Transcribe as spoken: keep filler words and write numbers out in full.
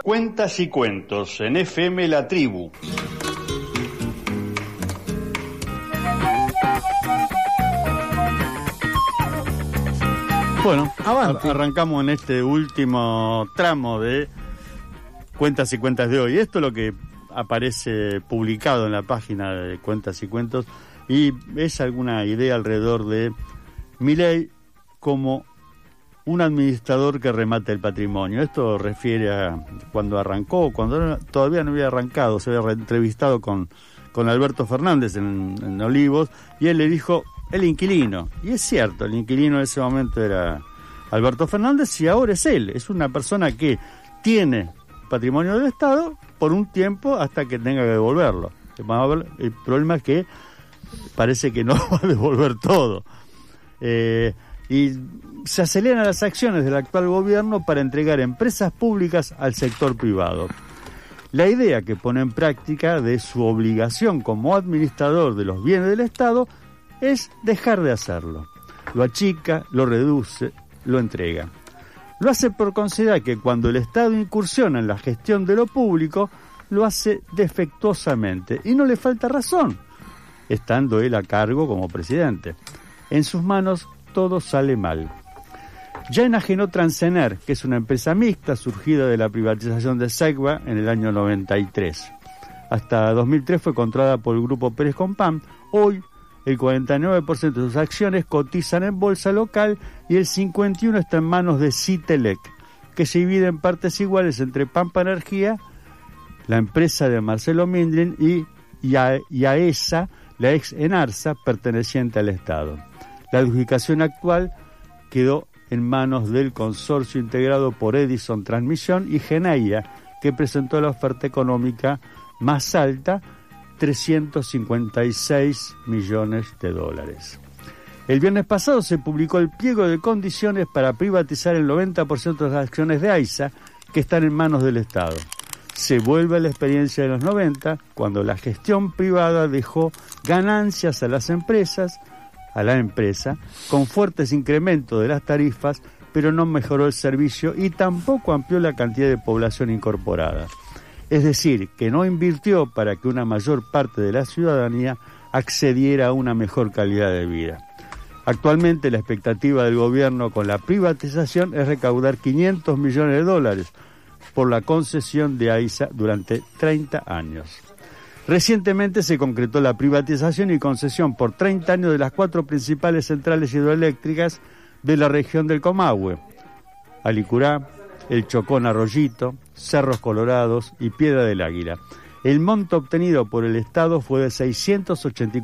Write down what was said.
Cuentas y cuentos en F M La Tribu. Bueno, Avante. Arrancamos en este último tramo de Cuentas y Cuentas de hoy. Esto es lo que aparece publicado en la página de Cuentas y Cuentos y es alguna idea alrededor de Milei como un administrador que remate el patrimonio. Esto refiere a cuando arrancó, cuando todavía no había arrancado, se había entrevistado con, con Alberto Fernández en, en Olivos y él le dijo el inquilino. Y es cierto, el inquilino en ese momento era Alberto Fernández y ahora es él. Es una persona que tiene patrimonio del Estado por un tiempo hasta que tenga que devolverlo. El problema es que parece que no va a devolver todo. Eh, y se aceleran las acciones del actual gobierno para entregar empresas públicas al sector privado. La idea que pone en práctica de su obligación como administrador de los bienes del Estado es dejar de hacerlo. Lo achica, lo reduce, lo entrega. Lo hace por considerar que cuando el Estado incursiona en la gestión de lo público, lo hace defectuosamente y no le falta razón, estando él a cargo como presidente. En sus manos todo sale mal. Ya enajenó Transener, que es una empresa mixta surgida de la privatización de Segua en el año noventa y tres. Hasta dos mil tres fue controlada por el grupo Pérez Compán. Hoy el cuarenta y nueve por ciento de sus acciones cotizan en bolsa local y el cincuenta y uno por ciento está en manos de Citelec, que se divide en partes iguales entre Pampa Energía, la empresa de Marcelo Mindlin, y, y, a, y AESA, la ex Enarsa, perteneciente al Estado. La adjudicación actual quedó en manos del consorcio integrado por Edison Transmisión y Geneia, que presentó la oferta económica más alta, trescientos cincuenta y seis millones de dólares. El viernes pasado se publicó el pliego de condiciones para privatizar el noventa por ciento de las acciones de AISA, que están en manos del Estado. Se vuelve a la experiencia de los noventa, cuando la gestión privada dejó ganancias a las empresas, a la empresa, con fuertes incrementos de las tarifas, pero no mejoró el servicio y tampoco amplió la cantidad de población incorporada. Es decir, que no invirtió para que una mayor parte de la ciudadanía accediera a una mejor calidad de vida. Actualmente la expectativa del gobierno con la privatización es recaudar quinientos millones de dólares por la concesión de AISA durante treinta años. Recientemente se concretó la privatización y concesión por treinta años de las cuatro principales centrales hidroeléctricas de la región del Comahue: Alicurá, El Chocón Arroyito, Cerros Colorados y Piedra del Águila. El monto obtenido por el Estado fue de seiscientos ochenta y